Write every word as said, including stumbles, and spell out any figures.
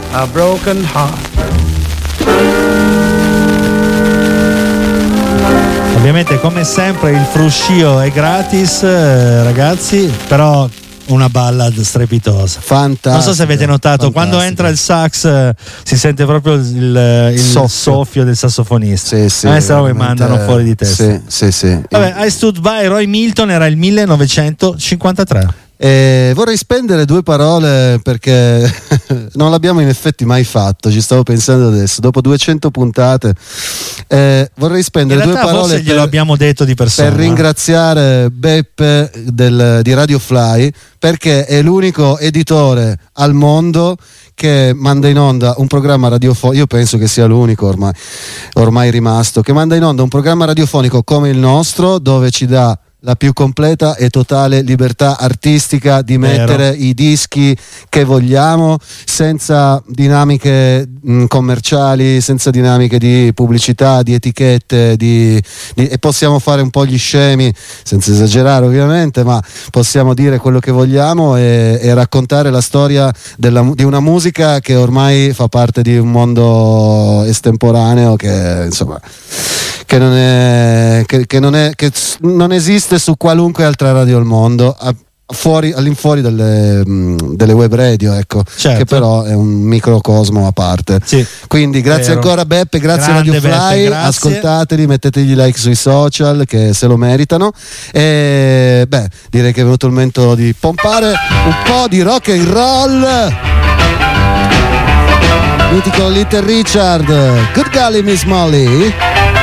a broken heart. Ovviamente, come sempre, il fruscio è gratis, eh, ragazzi, però una ballad strepitosa. Fantastico. Non so se avete notato, fantastico. quando entra il sax eh, si sente proprio il, il, il Soffio. soffio del sassofonista. Sì, sì, a me stavo mi veramente- mandano fuori di testa. Sì, sì, sì. Vabbè, I Stood By Roy Milton era il millenovecentocinquantatré. Eh, vorrei spendere due parole perché non l'abbiamo in effetti mai fatto, ci stavo pensando adesso, dopo duecento puntate. Eh, vorrei In spendere due realtà parole forse glielo per, abbiamo detto di persona. per ringraziare Beppe del- di Radio Fly, perché è l'unico editore al mondo che manda in onda un programma radiofonico, io penso che sia l'unico ormai, ormai rimasto, che manda in onda un programma radiofonico come il nostro, dove ci dà la più completa e totale libertà artistica di Vero. mettere i dischi che vogliamo, senza dinamiche mh, commerciali, senza dinamiche di pubblicità, di etichette, di, di- e possiamo fare un po' gli scemi, senza esagerare ovviamente, ma possiamo dire quello che vogliamo e, e raccontare la storia della mu- di una musica che ormai fa parte di un mondo estemporaneo che insomma che non è che, che non è che s- non esiste su qualunque altra radio al mondo, a- fuori all'infuori delle, mh, delle web radio, ecco, Certo. che però è un microcosmo a parte. Sì. Quindi grazie Vero. ancora Beppe, grazie Grande Radio Fly, Beppe, grazie. ascoltateli, mettetegli like sui social che se lo meritano e beh, direi che è venuto il momento di pompare un po' di rock and roll. Mitico Little Richard, Good Golly Miss Molly.